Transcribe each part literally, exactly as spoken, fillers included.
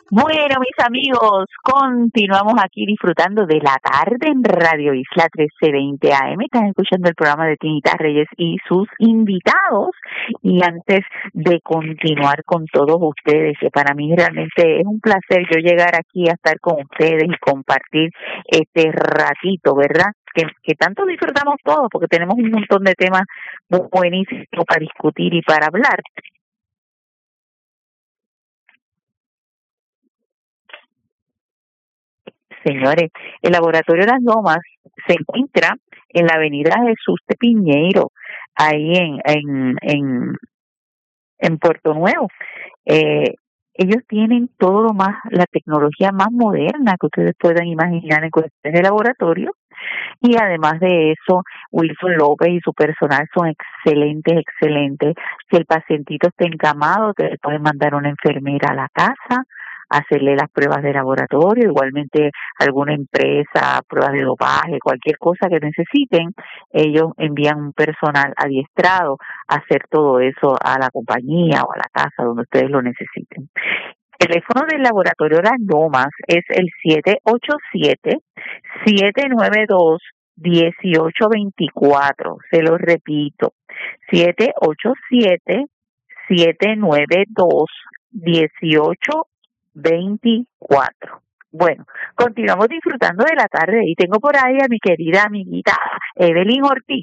Bueno, mis amigos, continuamos aquí disfrutando de la tarde en Radio Isla trece veinte A M. Están escuchando el programa de Tinita Reyes y sus invitados. Y antes de continuar con todos ustedes, que para mí realmente es un placer yo llegar aquí a estar con ustedes y compartir este ratito, ¿verdad? Que, que tanto disfrutamos todos, porque tenemos un montón de temas muy buenísimos para discutir y para hablar. Señores, el Laboratorio Las Lomas se encuentra en la avenida Jesús de Piñeiro, ahí en en en, en Puerto Nuevo. Eh, ellos tienen todo lo más, la tecnología más moderna que ustedes puedan imaginar en cuestiones de laboratorio. Y además de eso, Wilson López y su personal son excelentes, excelentes. Si el pacientito está encamado, te pueden mandar una enfermera a la casa, hacerle las pruebas de laboratorio, igualmente alguna empresa, pruebas de dopaje, cualquier cosa que necesiten, ellos envían un personal adiestrado a hacer todo eso a la compañía o a la casa donde ustedes lo necesiten. El teléfono del Laboratorio Las Lomas es el siete ocho siete, siete nueve dos, uno ocho dos cuatro. Se lo repito, siete ocho siete, siete nueve dos, uno ocho veinticuatro. Bueno, continuamos disfrutando de la tarde y tengo por ahí a mi querida amiguita Evelyn Ortiz.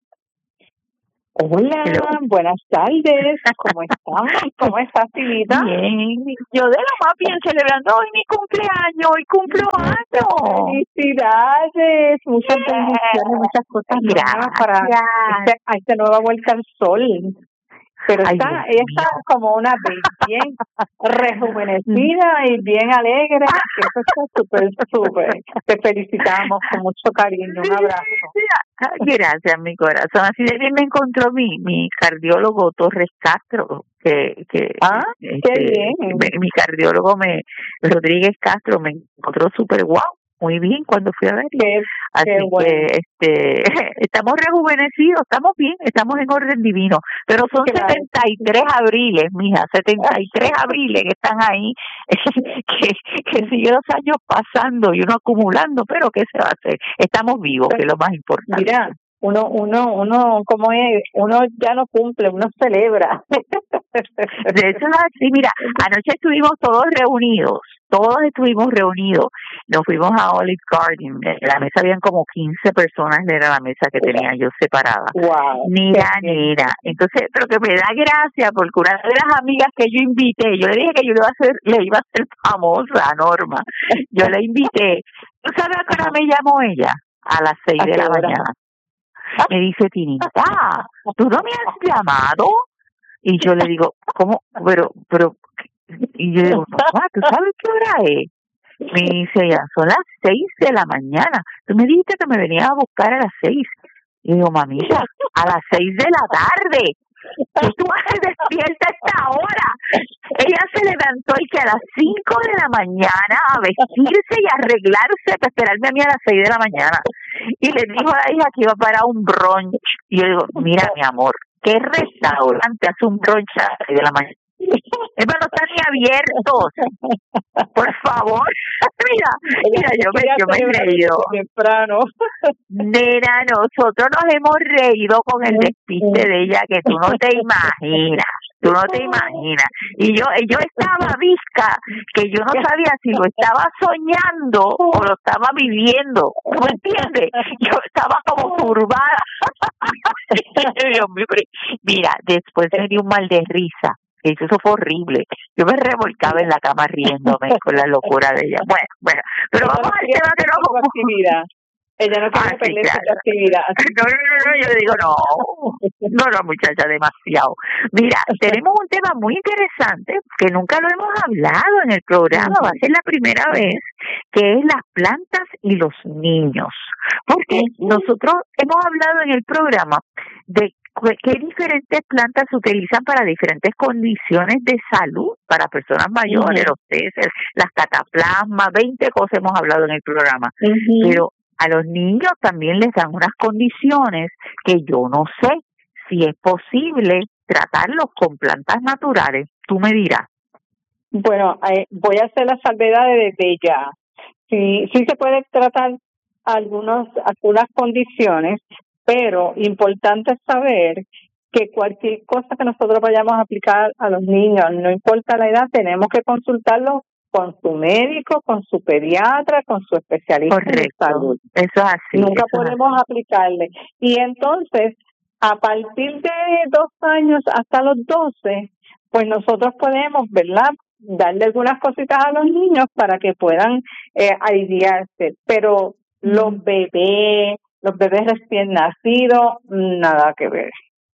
Hola, Hello. Buenas tardes, ¿cómo estás? ¿Cómo estás, Tilita? Bien, yo de lo más bien celebrando hoy mi cumpleaños, hoy cumplo años. Felicidades, muchas bendiciones, muchas cosas nuevas para este, a esta nueva vuelta al sol. Pero Ay, está, ella está como una bien rejuvenecida y bien alegre. Eso está súper, súper. Te felicitamos con mucho cariño. Un abrazo. Gracias, mi corazón. Así de bien me encontró mi, mi cardiólogo Torres Castro. Que, que ah, este, qué bien. Mi, mi cardiólogo me Rodríguez Castro me encontró súper guau. Muy bien cuando fui a verlo. Qué, Así qué bueno. que este estamos rejuvenecidos, estamos bien, estamos en orden divino, pero son claro. setenta y tres abriles, mija, setenta y tres abriles que están ahí, que, que siguen los años pasando y uno acumulando, pero ¿qué se va a hacer? Estamos vivos, que es lo más importante. Mira, uno, uno, uno, como es, uno ya no cumple, uno celebra. De hecho, sí, mira, anoche estuvimos todos reunidos, todos estuvimos reunidos, nos fuimos a Olive Garden, en la mesa habían como quince personas, era la mesa que tenía yo separada. Wow. Mira, mira, entonces, pero que me da gracia, porque una de las amigas que yo invité, yo le dije que yo le iba a hacer, le iba a hacer famosa a Norma, yo la invité, ¿tú sabes a qué hora me llamó ella? A las seis de la mañana. Me dice, Tinita, ¿tú no me has llamado? Y yo le digo, ¿cómo? Pero, pero, y yo digo, no, ¿tú sabes qué hora es? Me dice ella, son las seis de la mañana. Tú me dijiste que me venías a buscar a las seis. Y digo, mamita, a las seis de la tarde. ¿Qué tú haces despierta a esta hora? Ella se levantó y que a las cinco de la mañana a vestirse y arreglarse para esperarme a mí a las seis de la mañana. Y le dijo a la hija que iba para un brunch. Y yo digo, mira, mi amor, ¿qué restaurante hace un brunch a las seis de la mañana? Es para no estar ni abiertos. Por favor. Mira, mira, yo me, yo me he reído. Temprano. Nena, nosotros nos hemos reído con el despiste de ella que tú no te imaginas. Tú no te imaginas. Y yo yo estaba visca, que yo no sabía si lo estaba soñando o lo estaba viviendo. ¿No me entiendes? Yo estaba como turbada. Dios mío, mira, después me dio un mal de risa. Eso, eso fue horrible. Yo me revolcaba en la cama riéndome con la locura de ella. Bueno, bueno, pero vamos al tema que nos actividad. Ella no quiere ah, perder sí, claro. Su actividad. No, no, no, no, yo le digo, no, no, no, muchacha, demasiado. Mira, tenemos un tema muy interesante que nunca lo hemos hablado en el programa, va a ser la primera vez, que es las plantas y los niños. Porque nosotros hemos hablado en el programa de qué diferentes plantas se utilizan para diferentes condiciones de salud para personas mayores, uh-huh. los peces, las cataplasmas, veinte cosas hemos hablado en el programa. Uh-huh. Pero a los niños también les dan unas condiciones que yo no sé si es posible tratarlos con plantas naturales. Tú me dirás. Bueno, eh, voy a hacer la salvedad desde ya. Sí, sí se puede tratar algunos, algunas condiciones, pero importante saber que cualquier cosa que nosotros vayamos a aplicar a los niños, no importa la edad, tenemos que consultarlo con su médico, con su pediatra, con su especialista Correcto. de salud. Eso es así. Nunca eso podemos es así. aplicarle. Y entonces, a partir de dos años hasta los doce, pues nosotros podemos, ¿verdad?, darle algunas cositas a los niños para que puedan eh, aliviarse. Pero los bebés, los bebés recién nacidos, nada que ver.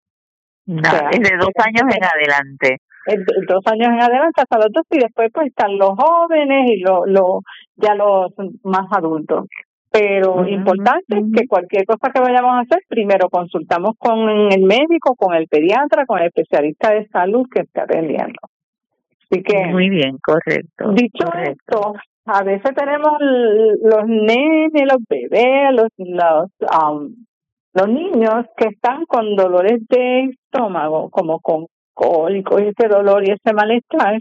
No, o sea, es de dos años en adelante. De dos años en adelante hasta los dos, y después pues están los jóvenes y los lo, ya los más adultos. Pero uh-huh, importante uh-huh. que cualquier cosa que vayamos a hacer, primero consultamos con el médico, con el pediatra, con el especialista de salud que esté atendiendo. Así que, muy bien, correcto. Dicho correcto. esto, a veces tenemos los nenes, los bebés, los los, um, los niños que están con dolores de estómago, como con cólicos y ese dolor y ese malestar.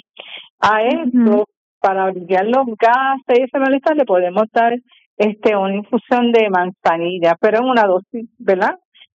A esto, uh-huh. para aliviar los gases y ese malestar, le podemos dar este una infusión de manzanilla, pero en una dosis, ¿verdad?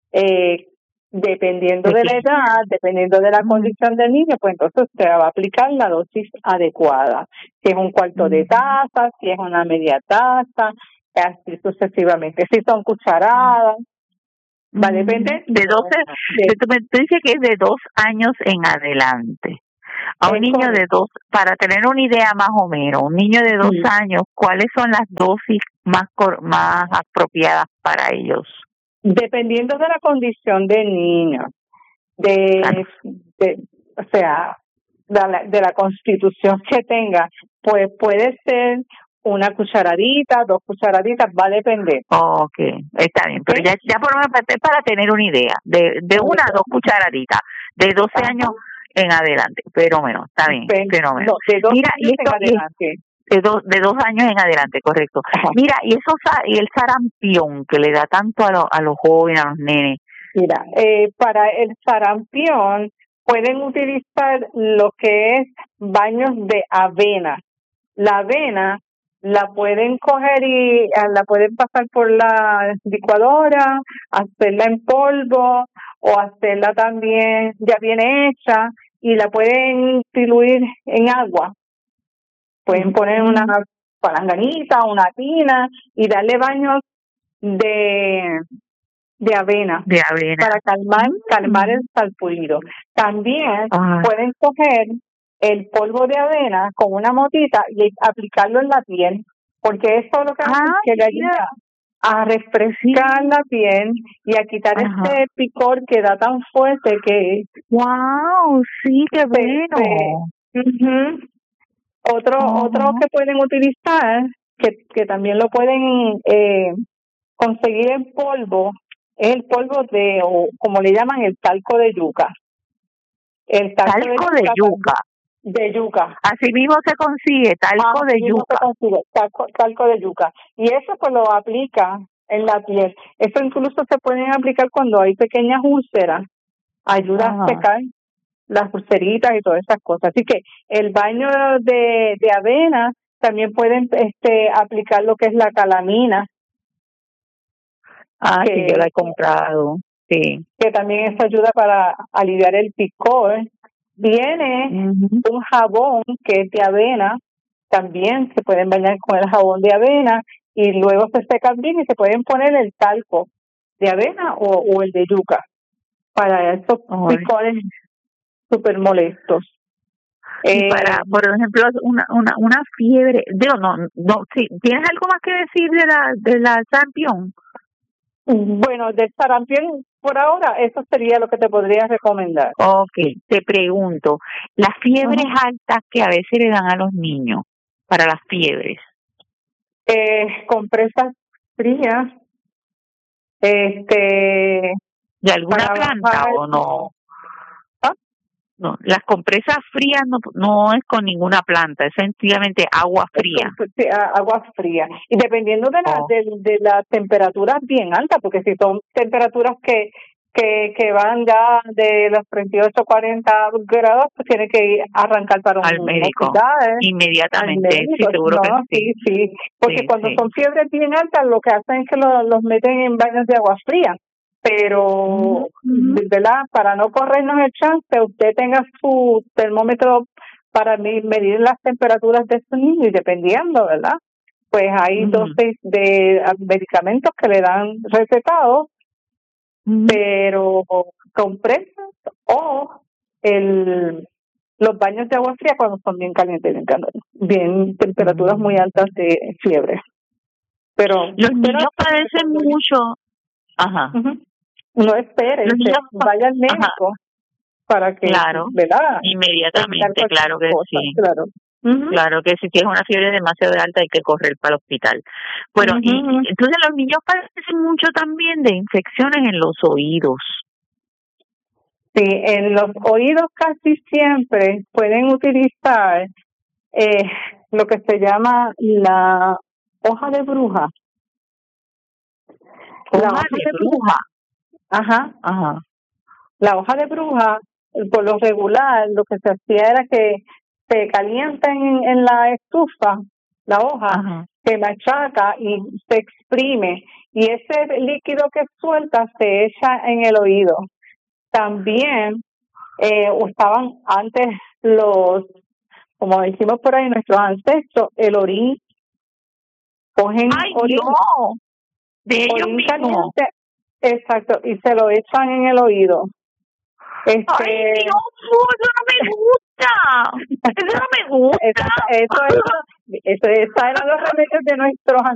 Eh, dependiendo de la edad, dependiendo de la uh-huh. condición del niño, pues entonces se va a aplicar la dosis adecuada. Si es un cuarto uh-huh. de taza, si es una media taza, así sucesivamente. Si son cucharadas, va a depender de doce, de, tú, tú dices que es de dos años en adelante. A un niño correcto. de dos, para tener una idea más o menos, un niño de dos sí. años, ¿cuáles son las dosis más más apropiadas para ellos? Dependiendo de la condición del niño, de, claro. de o sea, de la, de la constitución que tenga, pues puede ser una cucharadita, dos cucharaditas, va a depender. Ok, está bien, pero ¿sí? ya, ya por una parte para tener una idea, de, de una a dos cucharaditas, de doce Ajá. años en adelante, fenómeno, está bien, fenómeno. No, de dos Mira, años y esto, en adelante. De dos, de dos años en adelante, correcto. Ajá. Mira, y eso y el sarampión que le da tanto a, lo, a los jóvenes, a los nenes. Mira, eh, para el sarampión pueden utilizar lo que es baños de avena. La avena la pueden coger y la pueden pasar por la licuadora, hacerla en polvo o hacerla también ya viene hecha y la pueden diluir en agua. Pueden poner una palanganita, una tina y darle baños de de avena, de avena para calmar calmar el salpullido. También Ajá. pueden coger el polvo de avena con una motita y aplicarlo en la piel, porque eso es lo que hace ah, que le ayuda a refrescar sí. la piel y a quitar Ajá. ese picor que da tan fuerte que wow, sí, qué bueno. Se, uh-huh. Otro uh-huh. otro que pueden utilizar, que que también lo pueden eh, conseguir en polvo, es el polvo de, o como le llaman, el talco de yuca. El talco, talco de, yuca, de yuca. De yuca. Así mismo se consigue, talco ah, de yuca. Se consigue, talco, talco de yuca. Y eso pues lo aplica en la piel. Eso incluso se pueden aplicar cuando hay pequeñas úlceras. Ayuda Ajá. a secar las ulceritas y todas esas cosas. Así que el baño de, de avena también pueden este aplicar lo que es la calamina. Ah, que, sí, yo la he comprado. Sí. Que también eso ayuda para aliviar el picor. Viene uh-huh. un jabón que es de avena. También se pueden bañar con el jabón de avena y luego se secan bien y se pueden poner el talco de avena o, o el de yuca para estos oh. picores súper molestos. Y eh, para, por ejemplo, una una una fiebre, digo, no, no, sí, ¿tienes algo más que decir de la de la sarampión? Bueno, del sarampión, por ahora, eso sería lo que te podría recomendar. Okay, te pregunto, las fiebres uh-huh. altas que a veces le dan a los niños, para las fiebres. Eh, compresas frías, este... ¿De alguna planta bajar... o no? ¿Ah? No, las compresas frías no no es con ninguna planta, es sencillamente agua fría. Sí, agua fría. Y dependiendo de la oh. de, de las temperaturas bien altas, porque si son temperaturas que que, que van ya de los treinta y ocho, cuarenta grados, pues tiene que ir a arrancar para un al médico hospital, inmediatamente. al médico. Sí, seguro no, que sí. sí, sí, porque sí, cuando sí. son fiebres bien altas, lo que hacen es que lo, los meten en baños de agua fría. Pero, uh-huh. ¿verdad? Para no corrernos el chance, usted tenga su termómetro para medir las temperaturas de su niño y dependiendo, ¿verdad? Pues hay uh-huh. dosis de medicamentos que le dan recetados, uh-huh. pero compresas o el los baños de agua fría cuando son bien calientes, bien calientes, bien temperaturas uh-huh. muy altas de fiebre. Pero los niños padecen mucho. Ajá. Uh-huh. No espere, niños, vaya al médico ajá. para que, claro, ¿verdad? Inmediatamente, claro que cosa, sí. Claro. Uh-huh. Claro que si tienes una fiebre demasiado alta hay que correr para el hospital. Bueno, uh-huh. y entonces los niños padecen mucho también de infecciones en los oídos. Sí, en los oídos casi siempre pueden utilizar eh, lo que se llama la hoja de bruja. La hoja, hoja de, de bruja. bruja. Ajá. Ajá. La hoja de bruja, por lo regular, lo que se hacía era que se calienta en, en la estufa la hoja, ajá. se machaca y se exprime. Y ese líquido que suelta se echa en el oído. También eh, usaban antes los, como decimos por ahí, nuestros ancestros, el orín. Cogen ¡Ay, orín, no! De ellos orín mismos. caliente, exacto, y se lo echan en el oído. Este... ¡Ay, Dios! ¡Eso no me gusta! ¡Eso no me gusta! Eso, eso, eso, eso, eso eran los remedios de nuestros